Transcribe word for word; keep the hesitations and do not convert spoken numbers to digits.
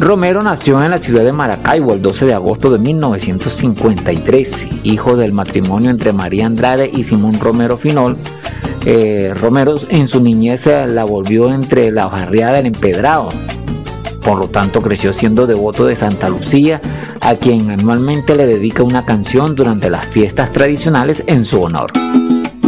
Romero nació en la ciudad de Maracaibo el doce de agosto de mil novecientos cincuenta y tres, hijo del matrimonio entre María Andrade y Simón Romero Finol. Eh, Romero en su niñez la volvió entre la barriada del Empedrado. Por lo tanto, creció siendo devoto de Santa Lucía, a quien anualmente le dedica una canción durante las fiestas tradicionales en su honor.